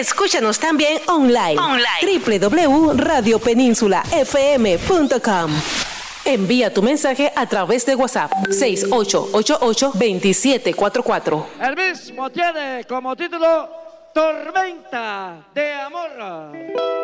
Escúchanos también online. www.radiopeninsula.fm.com. Envía tu mensaje a través de WhatsApp 6888-2744. El mismo tiene como título Tormenta de Amor.